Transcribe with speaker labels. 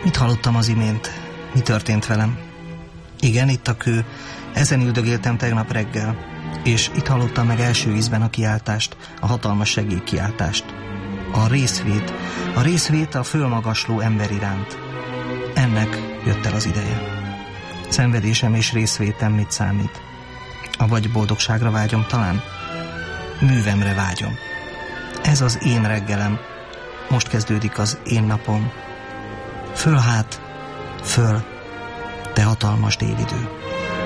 Speaker 1: Mit hallottam az imént? Mi történt velem? Igen, itt a kő. Ezen üldögéltem tegnap reggel, és itt hallottam meg első ízben a kiáltást, a hatalmas segélykiáltást. A részvét a fölmagasló ember iránt. Ennek jött el az ideje. Szenvedésem és részvétem mit számít? Avagy boldogságra vágyom talán? Művemre vágyom. Ez az én reggelem. Most kezdődik az én napom. Föl, te hatalmas délidő.